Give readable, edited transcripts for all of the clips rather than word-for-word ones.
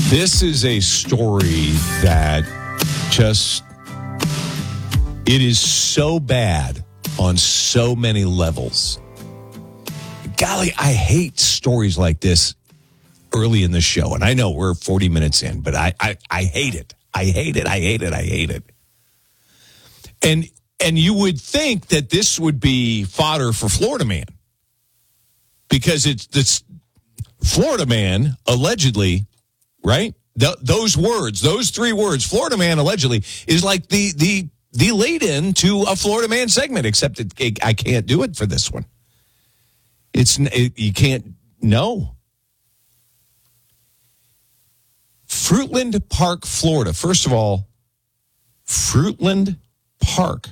This is a story that it is so bad on so many levels. Golly, I hate stories like this early in the show. And I know we're 40 minutes in, but I hate it. I hate it. And you would think that this would be fodder for Florida Man. Because it's this Florida Man, allegedly, right? Those three words, Florida Man, allegedly, is like the lead-in to a Florida Man segment, except I can't do it for this one. You can't, no. Fruitland Park, Florida. First of all, Fruitland Park.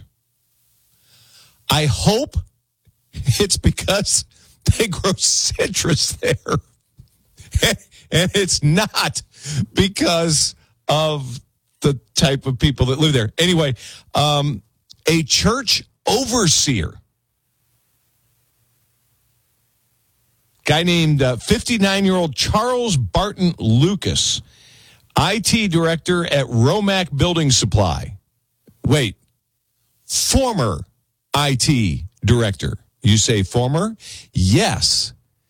I hope it's because they grow citrus there. And it's not because of the type of people that live there. Anyway, a church overseer, guy named 59-year-old Charles Barton Lucas, IT director at Romac Building Supply. Wait, former IT director. You say former? Yes.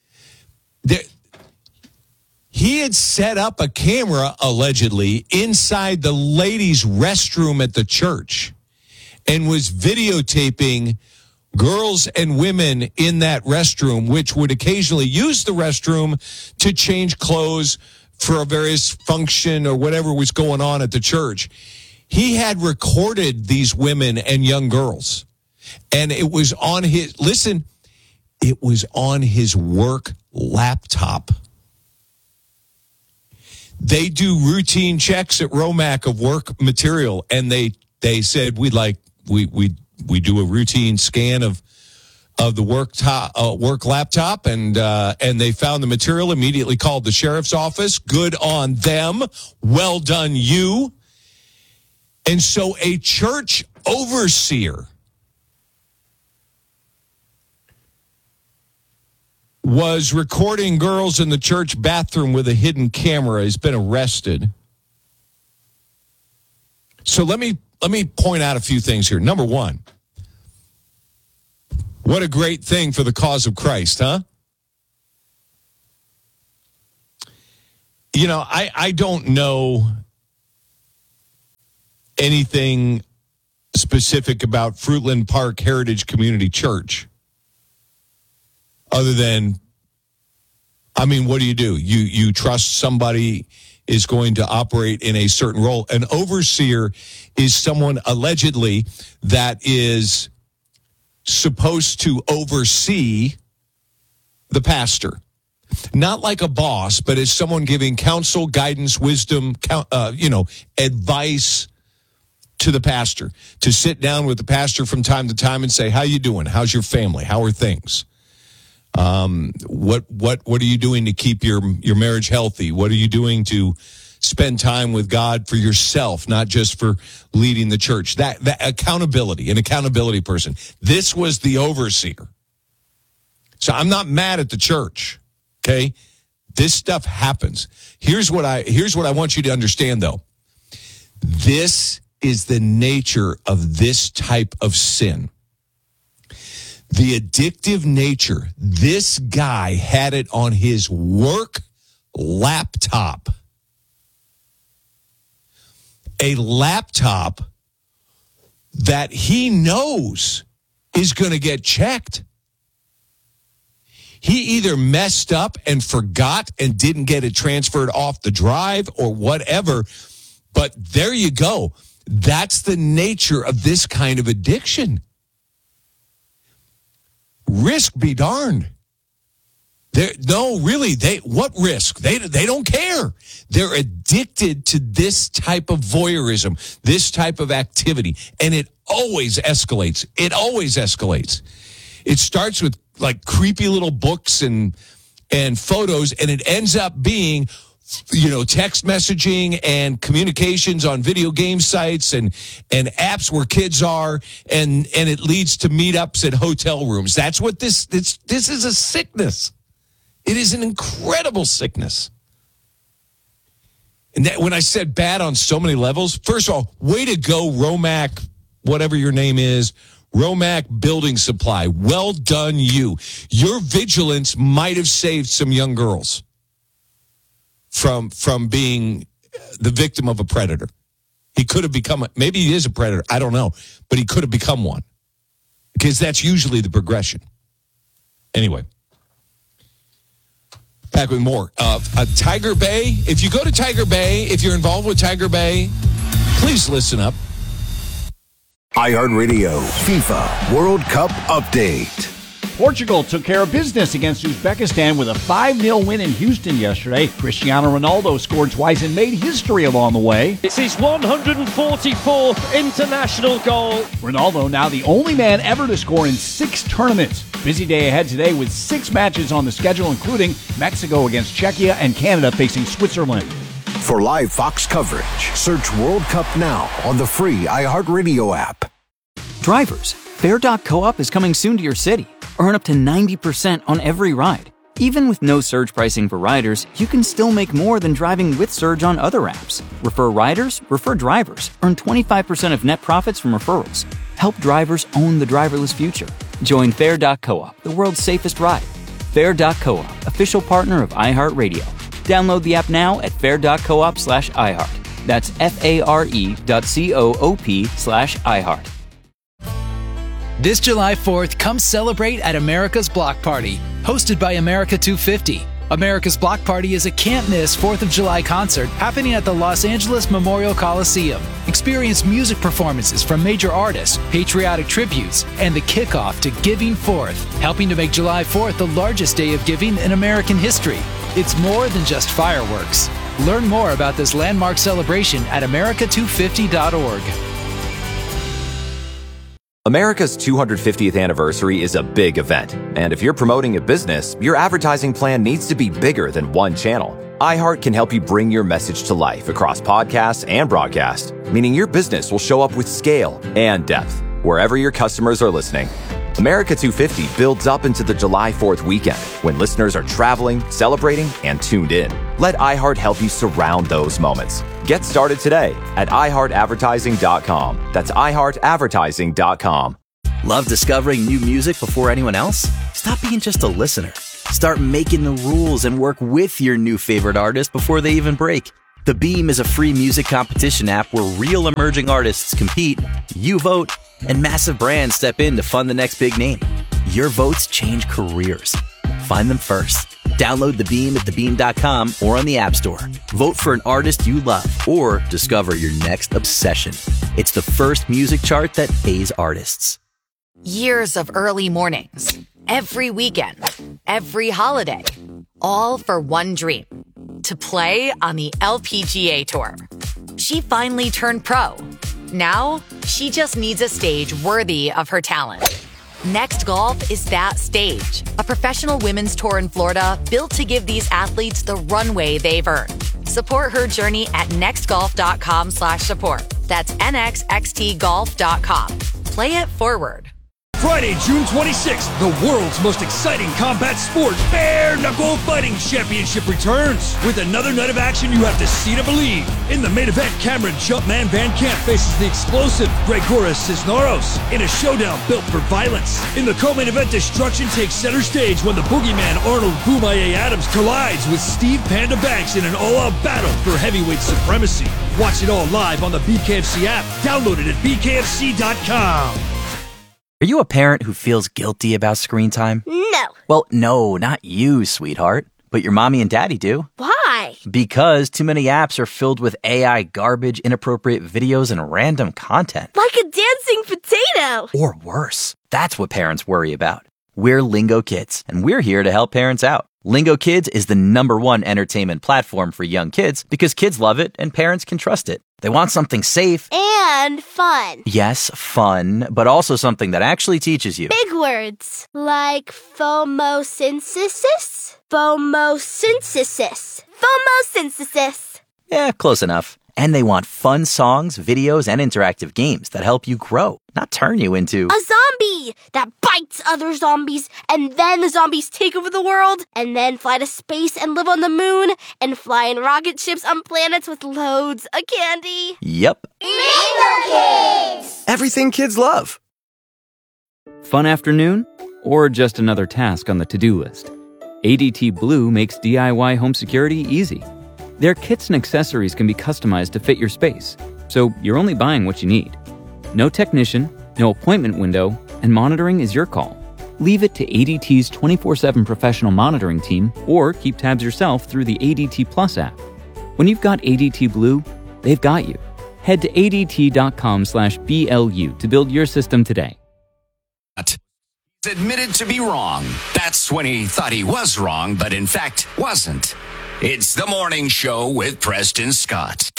He had set up a camera, allegedly, inside the ladies' restroom at the church and was videotaping girls and women in that restroom, which would occasionally use the restroom to change clothes for a various function or whatever was going on at the church. He had recorded these women and young girls, and it was on it was on his work laptop. They do routine checks at Romac of work material, and they said we do a routine scan of the work laptop, and they found the material. Immediately called the sheriff's office. Good on them. Well done, you. And so a church overseer was recording girls in the church bathroom with a hidden camera. He's been arrested. So let me point out a few things here. Number one, what a great thing for the cause of Christ, huh? You know, I don't know anything specific about Fruitland Park Heritage Community Church. Other than, I mean, what do? You trust somebody is going to operate in a certain role. An overseer is someone allegedly that is supposed to oversee the pastor. Not like a boss, but as someone giving counsel, guidance, wisdom, advice to the pastor. To sit down with the pastor from time to time and say, how you doing? How's your family? How are things? What are you doing to keep your marriage healthy? What are you doing to spend time with God for yourself, not just for leading the church? That accountability, an accountability person. This was the overseer. So I'm not mad at the church. Okay. This stuff happens. Here's what I want you to understand though. This is the nature of this type of sin. The addictive nature, this guy had it on his work laptop. A laptop that he knows is going to get checked. He either messed up and forgot and didn't get it transferred off the drive or whatever. But there you go. That's the nature of this kind of addiction. Risk be darned. What risk? They don't care. They're addicted to this type of voyeurism, this type of activity, and it always escalates. It starts with like creepy little books and photos, and it ends up being, text messaging and communications on video game sites and apps where kids are, and it leads to meetups at hotel rooms. That's what this is a sickness. It is an incredible sickness. And that, when I said bad on so many levels, first of all, way to go, Romac, whatever your name is, Romac Building Supply. Well done, you. Your vigilance might have saved some young girls from being the victim of a predator. He could have become, maybe he is a predator, I don't know, but he could have become one. Because that's usually the progression. Anyway. Back with more. Tiger Bay. If you go to Tiger Bay, if you're involved with Tiger Bay, please listen up. iHeartRadio FIFA World Cup Update. Portugal took care of business against Uzbekistan with a 5-0 win in Houston yesterday. Cristiano Ronaldo scored twice and made history along the way. It's his 144th international goal. Ronaldo now the only man ever to score in 6 tournaments. Busy day ahead today with 6 matches on the schedule, including Mexico against Czechia and Canada facing Switzerland. For live Fox coverage, search World Cup now on the free iHeartRadio app. Drivers, Fair.coop is coming soon to your city. Earn up to 90% on every ride. Even with no surge pricing for riders, you can still make more than driving with Surge on other apps. Refer riders, refer drivers. Earn 25% of net profits from referrals. Help drivers own the driverless future. Join Fair.coop, the world's safest ride. Fair.coop, official partner of iHeartRadio. Download the app now at fair.coop/iHeart. That's FARE.coop/iHeart. This July 4th, come celebrate at America's Block Party, hosted by America 250. America's Block Party is a can't-miss 4th of July concert happening at the Los Angeles Memorial Coliseum. Experience music performances from major artists, patriotic tributes, and the kickoff to Giving Forth, helping to make July 4th the largest day of giving in American history. It's more than just fireworks. Learn more about this landmark celebration at america250.org. America's 250th anniversary is a big event, and if you're promoting a business, your advertising plan needs to be bigger than one channel. iHeart can help you bring your message to life across podcasts and broadcast, meaning your business will show up with scale and depth wherever your customers are listening. America 250 builds up into the July 4th weekend when listeners are traveling, celebrating, and tuned in. Let iHeart help you surround those moments. Get started today at iHeartAdvertising.com. That's iHeartAdvertising.com. Love discovering new music before anyone else? Stop being just a listener. Start making the rules and work with your new favorite artist before they even break. The Beam is a free music competition app where real emerging artists compete, you vote, and massive brands step in to fund the next big name. Your votes change careers. Find them first. Download The Beam at thebeam.com or on the App Store. Vote for an artist you love or discover your next obsession. It's the first music chart that pays artists. Years of early mornings, every weekend, every holiday, all for one dream, to play on the LPGA Tour. She finally turned pro. Now, she just needs a stage worthy of her talent. Next Golf is that stage, a professional women's tour in Florida built to give these athletes the runway they've earned. Support her journey at nextgolf.com/support. That's nxxtgolf.com. Play it forward. Friday, June 26th, the world's most exciting combat sport, Bare Knuckle Fighting Championship returns. With another night of action you have to see to believe. In the main event, Cameron Jumpman Van Camp faces the explosive Gregoras Cisneros in a showdown built for violence. In the co-main event, destruction takes center stage when the boogeyman Arnold Boomaye Adams collides with Steve Panda Banks in an all-out battle for heavyweight supremacy. Watch it all live on the BKFC app. Download it at bkfc.com. Are you a parent who feels guilty about screen time? No. Well, no, not you, sweetheart. But your mommy and daddy do. Why? Because too many apps are filled with AI garbage, inappropriate videos, and random content. Like a dancing potato. Or worse. That's what parents worry about. We're Lingo Kids, and we're here to help parents out. Lingo Kids is the #1 entertainment platform for young kids because kids love it and parents can trust it. They want something safe and fun. Yes, fun, but also something that actually teaches you. Big words like phomosynthesis. Phomosynthesis. Phomosynthesis. Yeah, close enough. And they want fun songs, videos, and interactive games that help you grow, not turn you into a zombie that bites other zombies, and then the zombies take over the world, and then fly to space and live on the moon, and fly in rocket ships on planets with loads of candy. Yep. Rainbow Kids! Everything kids love. Fun afternoon? Or just another task on the to-do list? ADT Blue makes DIY home security easy. Their kits and accessories can be customized to fit your space, so you're only buying what you need. No technician, no appointment window, and monitoring is your call. Leave it to ADT's 24/7 professional monitoring team, or keep tabs yourself through the ADT Plus app. When you've got ADT Blue, they've got you. Head to ADT.com/BLU to build your system today. Admitted to be wrong. That's when he thought he was wrong, but in fact wasn't. It's The Morning Show with Preston Scott.